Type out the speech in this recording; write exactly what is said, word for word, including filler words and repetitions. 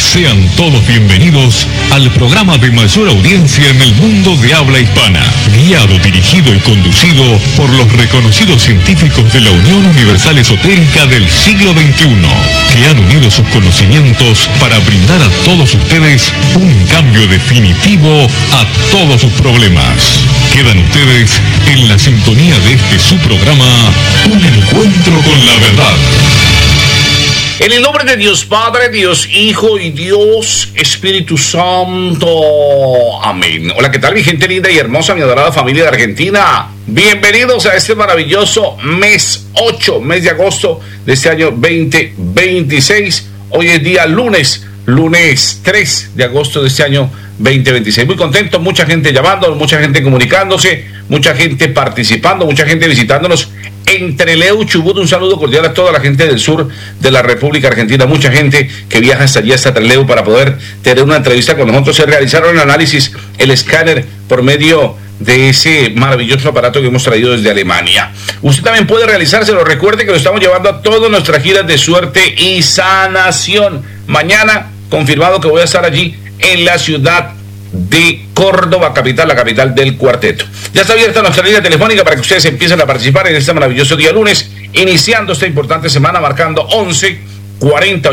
Sean todos bienvenidos al programa de mayor audiencia en el mundo de habla hispana, guiado, dirigido y conducido por los reconocidos científicos de la Unión Universal Esotérica del siglo veintiuno, que han unido sus conocimientos para brindar a todos ustedes un cambio definitivo a todos sus problemas. Quedan ustedes en la sintonía de este su programa, Un Encuentro con la Verdad. En el nombre de Dios Padre, Dios Hijo y Dios Espíritu Santo. Amén. Hola, ¿qué tal, mi gente linda y hermosa, mi adorada familia de Argentina? Bienvenidos a este maravilloso mes ocho, mes de agosto de este año veinte veintiséis. Hoy es día lunes, lunes tres de agosto de este año veinte veintiséis. Muy contento, mucha gente llamando, mucha gente comunicándose, mucha gente participando, mucha gente visitándonos en Trelew, Chubut. Un saludo cordial a toda la gente del sur de la República Argentina, mucha gente que viaja hasta allí, hasta Trelew, para poder tener una entrevista con nosotros. Se realizaron el análisis, el escáner, por medio de ese maravilloso aparato que hemos traído desde Alemania. Usted también puede realizárselo. Recuerde que lo estamos llevando a todas nuestras giras de suerte y sanación. Mañana, confirmado que voy a estar allí en la ciudad de Córdoba, capital, la capital del cuarteto. Ya está abierta nuestra línea telefónica para que ustedes empiecen a participar en este maravilloso día lunes, iniciando esta importante semana, marcando once cuarenta